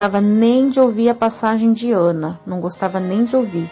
gostava nem de ouvir a passagem de Ana, não gostava nem de ouvir.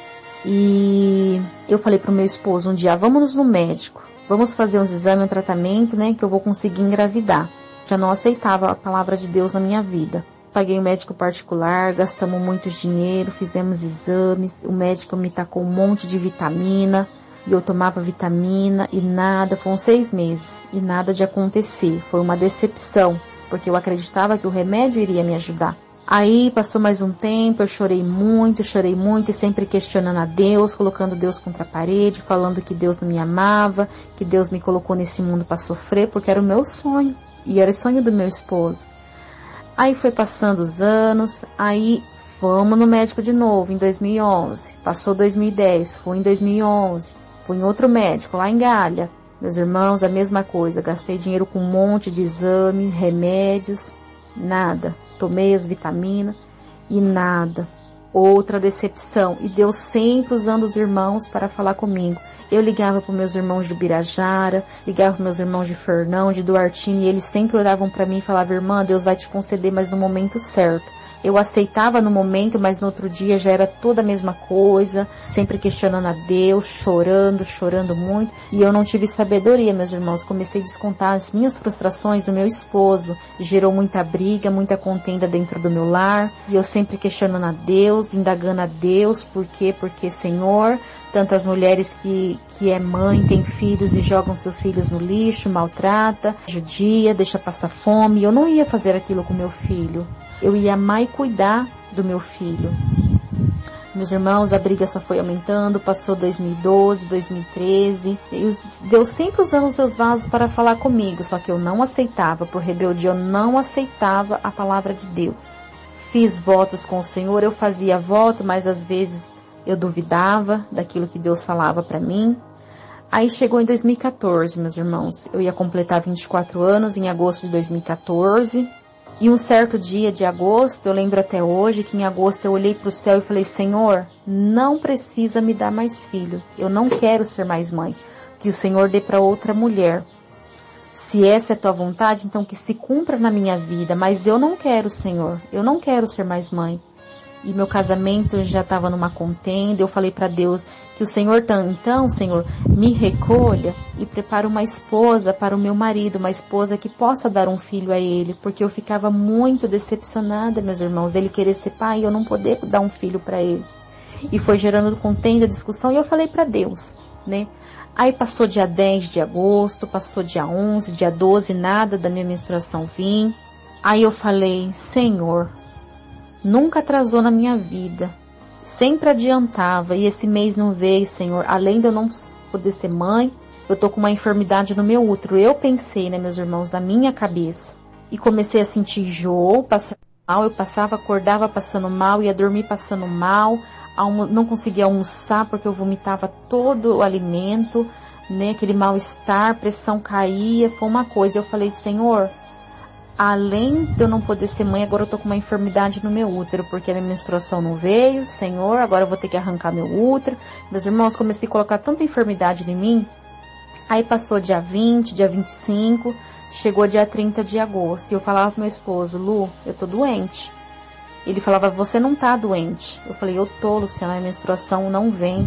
E eu falei pro meu esposo um dia, vamos no médico, vamos fazer uns exames, um tratamento, né, que eu vou conseguir engravidar. Já não aceitava a palavra de Deus na minha vida. Paguei um médico particular, gastamos muito dinheiro, fizemos exames, o médico me tacou um monte de vitamina, e eu tomava vitamina e nada, foram 6 meses, e nada de acontecer. Foi uma decepção, porque eu acreditava que o remédio iria me ajudar. Aí passou mais um tempo, eu chorei muito, e sempre questionando a Deus, colocando Deus contra a parede, falando que Deus não me amava, que Deus me colocou nesse mundo para sofrer, porque era o meu sonho, e era o sonho do meu esposo. Aí foi passando os anos, aí fomos no médico de novo, em 2011, passou 2010, fui em 2011, fui em outro médico, lá em Galha. Meus irmãos, a mesma coisa, gastei dinheiro com um monte de exame, remédios, nada. Tomei as vitaminas e nada. Outra decepção. E Deus sempre usando os irmãos para falar comigo. Eu ligava para meus irmãos de Ubirajara, ligava para meus irmãos de Fernão, de Duartini, e eles sempre oravam para mim e falavam, irmã, Deus vai te conceder, mas no momento certo. Eu aceitava no momento, mas no outro dia já era toda a mesma coisa, sempre questionando a Deus, chorando muito. E eu não tive sabedoria, meus irmãos. Comecei a descontar as minhas frustrações do meu esposo. Gerou muita briga, muita contenda dentro do meu lar. E eu sempre questionando a Deus, indagando a Deus, por quê? Porque, Senhor, tantas mulheres que é mãe, tem filhos e jogam seus filhos no lixo, maltrata, judia, deixa passar fome. Eu não ia fazer aquilo com meu filho. Eu ia amar e cuidar do meu filho. Meus irmãos, a briga só foi aumentando, passou 2012, 2013. E Deus sempre usando os seus vasos para falar comigo, só que eu não aceitava, por rebeldia, eu não aceitava a palavra de Deus. Fiz votos com o Senhor, eu fazia voto, mas às vezes eu duvidava daquilo que Deus falava para mim. Aí chegou em 2014, meus irmãos. Eu ia completar 24 anos em agosto de 2014. E um certo dia de agosto, eu lembro até hoje que em agosto eu olhei para o céu e falei, Senhor, não precisa me dar mais filho. Eu não quero ser mais mãe. Que o Senhor dê para outra mulher. Se essa é a tua vontade, então que se cumpra na minha vida. Mas eu não quero, Senhor. Eu não quero ser mais mãe. E meu casamento já estava numa contenda. Eu falei para Deus que o Senhor, então, Senhor, me recolha e prepare uma esposa para o meu marido, uma esposa que possa dar um filho a ele, porque eu ficava muito decepcionada, meus irmãos, dele querer ser pai e eu não poder dar um filho para ele. E foi gerando contenda, discussão, e eu falei para Deus, né? Aí passou dia 10 de agosto, passou dia 11, dia 12, nada da minha menstruação vir. Aí eu falei, Senhor, nunca atrasou na minha vida, sempre adiantava, e esse mês não veio, Senhor, além de eu não poder ser mãe, eu tô com uma enfermidade no meu útero. Eu pensei, né, meus irmãos, na minha cabeça, e comecei a sentir enjoo, passando mal, eu passava, acordava passando mal, ia dormir passando mal, não conseguia almoçar porque eu vomitava todo o alimento, né, aquele mal-estar, pressão caía, foi uma coisa. Eu falei, Senhor, além de eu não poder ser mãe, agora eu tô com uma enfermidade no meu útero, porque a minha menstruação não veio, Senhor, agora eu vou ter que arrancar meu útero. Meus irmãos, comecei a colocar tanta enfermidade em mim. Aí passou dia 20, dia 25, chegou dia 30 de agosto, e eu falava pro meu esposo, Lu, eu tô doente. Ele falava, você não tá doente. Eu falei, eu tô, Luciana, a menstruação não vem.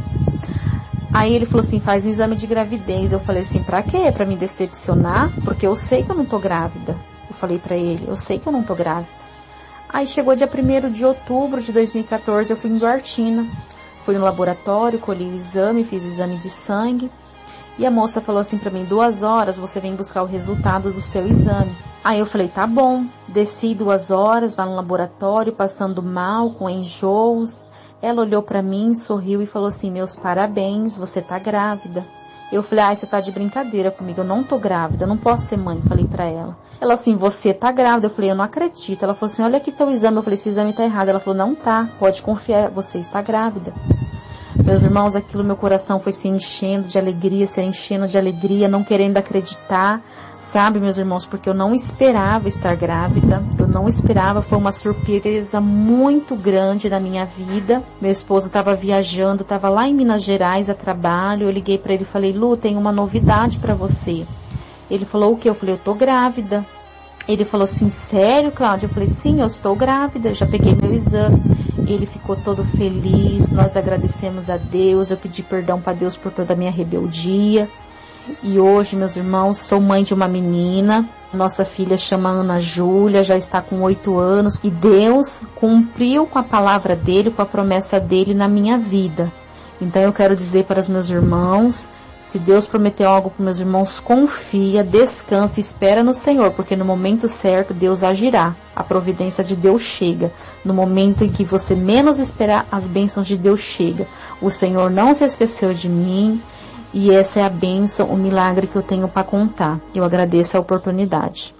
Aí ele falou assim, faz um exame de gravidez. Eu falei assim, pra quê? Pra me decepcionar? Porque eu sei que eu não tô grávida. Eu falei pra ele, eu sei que eu não tô grávida. Aí chegou dia 1º de outubro de 2014, eu fui em Duartina. Fui no laboratório, colhi o exame, fiz o exame de sangue. E a moça falou assim pra mim, 2 horas você vem buscar o resultado do seu exame. Aí eu falei, tá bom. Desci 2 horas lá no laboratório, passando mal, com enjoos. Ela olhou pra mim, sorriu e falou assim, meus parabéns, você tá grávida. Eu falei, ai, você tá de brincadeira comigo, eu não tô grávida, eu não posso ser mãe, falei pra ela. Ela assim, você tá grávida? Eu falei, eu não acredito. Ela falou assim, olha aqui teu exame. Eu falei, esse exame tá errado. Ela falou, não tá, pode confiar, você está grávida. Meus irmãos, aquilo, meu coração foi se enchendo de alegria, não querendo acreditar, sabe, meus irmãos, porque eu não esperava estar grávida, eu não esperava, foi uma surpresa muito grande na minha vida. Meu esposo estava viajando, estava lá em Minas Gerais a trabalho, eu liguei para ele e falei, Lu, tem uma novidade para você. Ele falou, o quê? Eu falei, eu tô grávida. Ele falou assim, sério, Cláudia? Eu falei, sim, eu estou grávida, já peguei meu exame. Ele ficou todo feliz, nós agradecemos a Deus, eu pedi perdão para Deus por toda a minha rebeldia. E hoje, meus irmãos, sou mãe de uma menina, nossa filha chama Ana Júlia, já está com 8 anos, e Deus cumpriu com a palavra dele, com a promessa dele na minha vida. Então eu quero dizer para os meus irmãos, se Deus prometeu algo para os meus irmãos, confia, descansa, espera no Senhor, porque no momento certo Deus agirá. A providência de Deus chega. No momento em que você menos esperar, as bênçãos de Deus chegam. O Senhor não se esqueceu de mim e essa é a bênção, o milagre que eu tenho para contar. Eu agradeço a oportunidade.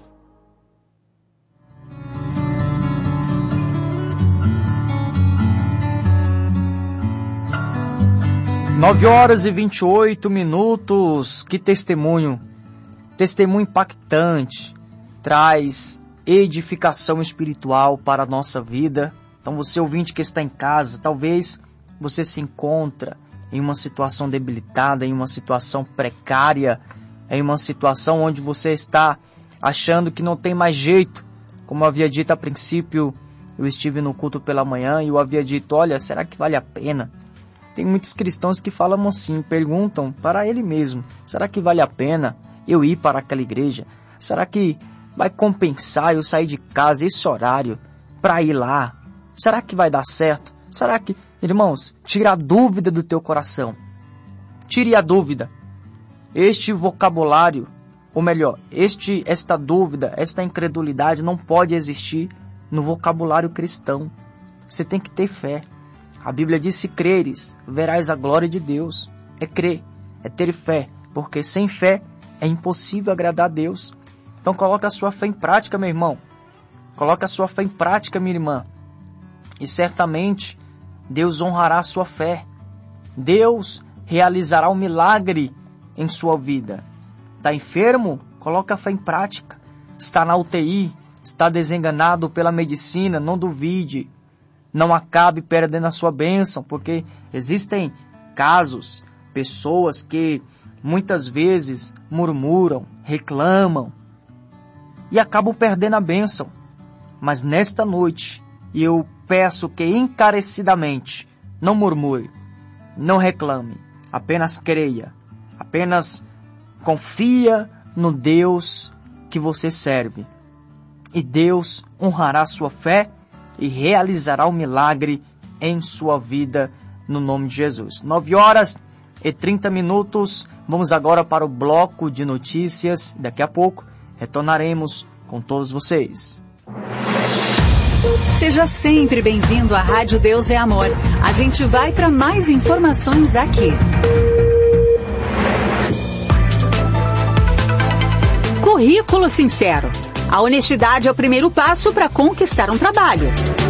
Nove horas e 28 minutos, que testemunho impactante, traz edificação espiritual para a nossa vida. Então você ouvinte que está em casa, talvez você se encontra em uma situação debilitada, em uma situação precária, em uma situação onde você está achando que não tem mais jeito. Como eu havia dito a princípio, eu estive no culto pela manhã e eu havia dito, olha, será que vale a pena? Tem muitos cristãos que falam assim, perguntam para ele mesmo, será que vale a pena eu ir para aquela igreja? Será que vai compensar eu sair de casa esse horário para ir lá? Será que vai dar certo? Será que... Irmãos, tira a dúvida do teu coração. Tire a dúvida. Este vocabulário, ou melhor, esta dúvida, esta incredulidade não pode existir no vocabulário cristão. Você tem que ter fé. A Bíblia diz, se creres, verás a glória de Deus. É crer, é ter fé, porque sem fé é impossível agradar a Deus. Então coloca a sua fé em prática, meu irmão. Coloca a sua fé em prática, minha irmã. E certamente Deus honrará a sua fé. Deus realizará um milagre em sua vida. Está enfermo? Coloca a fé em prática. Está na UTI? Está desenganado pela medicina? Não duvide. Não acabe perdendo a sua bênção, porque existem casos, pessoas que muitas vezes murmuram, reclamam e acabam perdendo a bênção. Mas nesta noite, eu peço que encarecidamente não murmure, não reclame, apenas creia, apenas confia no Deus que você serve. E Deus honrará a sua fé e realizará um milagre em sua vida, no nome de Jesus. 9 horas e 30 minutos, vamos agora para o bloco de notícias. Daqui a pouco retornaremos com todos vocês. Seja sempre bem-vindo à Rádio Deus é Amor. A gente vai para mais informações aqui. Currículo sincero. A honestidade é o primeiro passo para conquistar um trabalho.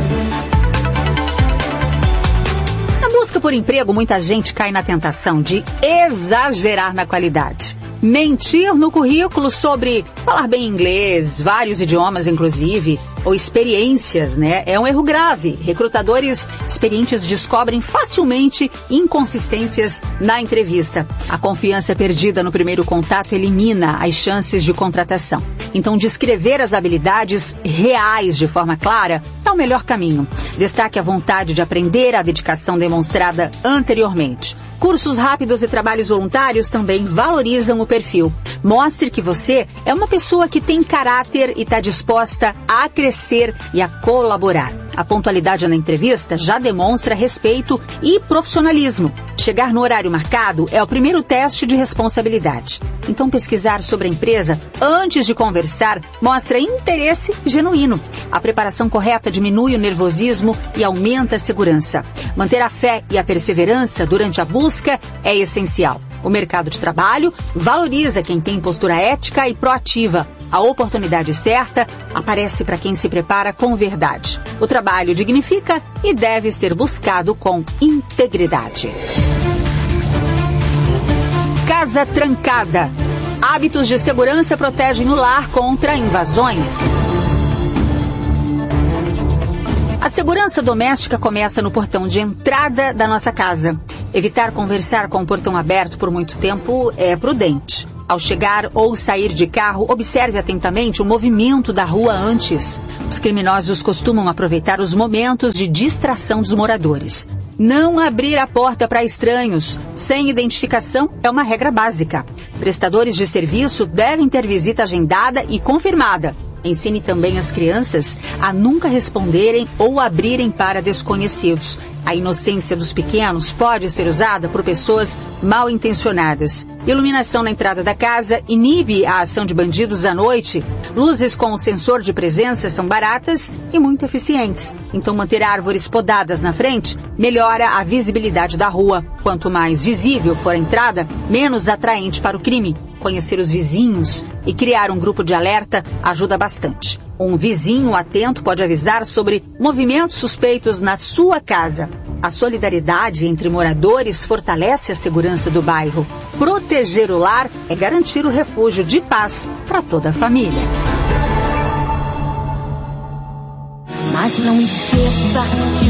Na busca por emprego, muita gente cai na tentação de exagerar na qualidade. Mentir no currículo sobre falar bem inglês, vários idiomas inclusive, ou experiências, né? É um erro grave. Recrutadores experientes descobrem facilmente inconsistências na entrevista. A confiança perdida no primeiro contato elimina as chances de contratação. Então, descrever as habilidades reais de forma clara é o melhor caminho. Destaque a vontade de aprender, a dedicação demonstrada anteriormente. Cursos rápidos e trabalhos voluntários também valorizam o perfil. Mostre que você é uma pessoa que tem caráter e está disposta a crescer e a colaborar. A pontualidade na entrevista já demonstra respeito e profissionalismo. Chegar no horário marcado é o primeiro teste de responsabilidade. Então, pesquisar sobre a empresa antes de conversar mostra interesse genuíno. A preparação correta diminui o nervosismo e aumenta a segurança. Manter a fé e a perseverança durante a busca é essencial. O mercado de trabalho valoriza quem tem postura ética e proativa. A oportunidade certa aparece para quem se prepara com verdade. O trabalho dignifica e deve ser buscado com integridade. Casa trancada. Hábitos de segurança protegem o lar contra invasões. A segurança doméstica começa no portão de entrada da nossa casa. Evitar conversar com o portão aberto por muito tempo é prudente. Ao chegar ou sair de carro, observe atentamente o movimento da rua antes. Os criminosos costumam aproveitar os momentos de distração dos moradores. Não abrir a porta para estranhos sem identificação é uma regra básica. Prestadores de serviço devem ter visita agendada e confirmada. Ensine também as crianças a nunca responderem ou abrirem para desconhecidos. A inocência dos pequenos pode ser usada por pessoas mal intencionadas. Iluminação na entrada da casa inibe a ação de bandidos à noite. Luzes com sensor de presença são baratas e muito eficientes. Então manter árvores podadas na frente melhora a visibilidade da rua. Quanto mais visível for a entrada, menos atraente para o crime. Conhecer os vizinhos e criar um grupo de alerta ajuda bastante. Um vizinho atento pode avisar sobre movimentos suspeitos na sua casa. A solidariedade entre moradores fortalece a segurança do bairro. Proteger o lar é garantir o refúgio de paz para toda a família. Mas não esqueça